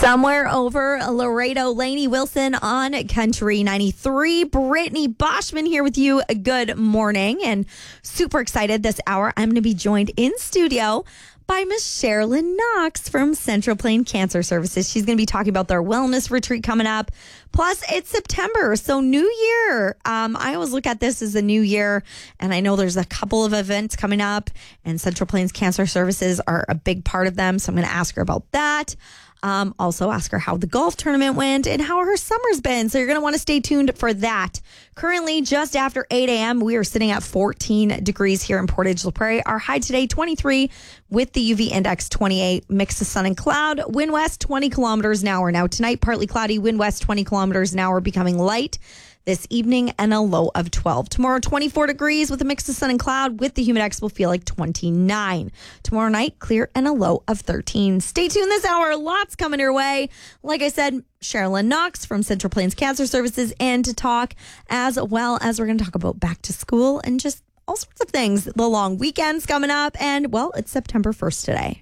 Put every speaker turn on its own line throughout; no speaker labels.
Somewhere over Laredo, Lainey Wilson on Country 93. Brittany Boschman here with you. Good morning, and super excited this hour. I'm going to be joined in studio by Miss Sherilyn Knox from Central Plain Cancer Services. She's going to be talking about their wellness retreat coming up. Plus, it's September, so new year. I always look at this as a new year, and I know there's a couple of events coming up, and Central Plains Cancer Services are a big part of them, so I'm going to ask her about that. Also ask her how the golf tournament went and how her summer's been. So you're going to want to stay tuned for that. Currently, just after 8 a.m., we are sitting at 14 degrees here in Portage La Prairie. Our high today, 23, with the UV index 28. Mix of sun and cloud. Wind west, 20 kilometers an hour. Now tonight, partly cloudy. Wind west, 20 kilometers an hour, becoming light this evening, and a low of 12. Tomorrow, 24 degrees with a mix of sun and cloud. With the humidex, will feel like 29. Tomorrow night, clear and a low of 13. Stay tuned this hour. Lots coming your way. Like I said, Sherilyn Knox from Central Plains Cancer Services, and to talk, as well as we're going to talk about back to school and just all sorts of things. The long weekend's coming up, and, well, it's September 1st today.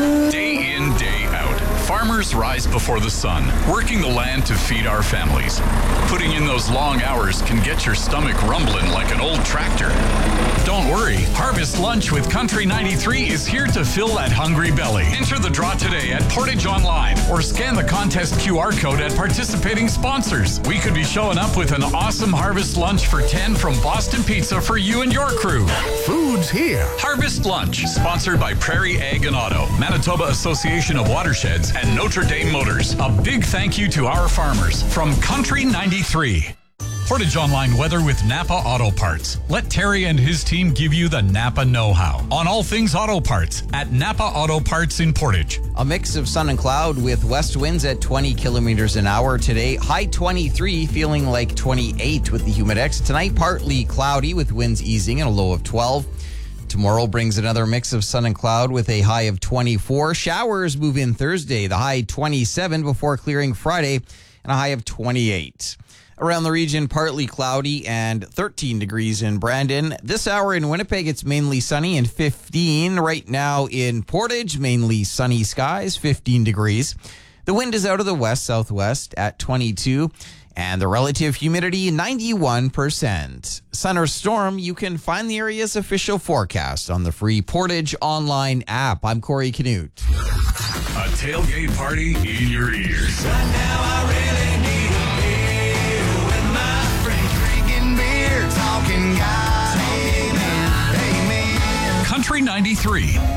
Day in, day out, farmers rise before the sun, working the land to feed our families. Putting in those long hours can get your stomach rumbling like an old tractor. Don't worry, Harvest Lunch with Country 93 is here to fill that hungry belly. Enter the draw today at Portage Online or scan the contest QR code at participating sponsors. We could be showing up with an awesome Harvest Lunch for 10 from Boston Pizza for you and your crew.
Food's here.
Harvest Lunch, sponsored by Prairie Ag and Auto, Manitoba Association of Watersheds, and Notre Dame Motors. A big thank you to our farmers from Country 93. Portage Online weather with Napa Auto Parts. Let Terry and his team give you the Napa know-how on all things auto parts at Napa Auto Parts in Portage.
A mix of sun and cloud with west winds at 20 kilometers an hour today. High 23, feeling like 28 with the humidex. Tonight, partly cloudy with winds easing and a low of 12. Tomorrow brings another mix of sun and cloud with a high of 24. Showers move in Thursday, the high 27 before clearing Friday and a high of 28. Around the region, partly cloudy and 13 degrees in Brandon. This hour in Winnipeg, it's mainly sunny and 15. Right now in Portage, mainly sunny skies, 15 degrees. The wind is out of the west-southwest at 22, and the relative humidity, 91%. Sun or storm, you can find the area's official forecast on the free Portage Online app. I'm Corey Canute.
A tailgate party in your ears.
Right now I really need a beer with my friends, drinking beer, talking God, amen, amen.
Country 93.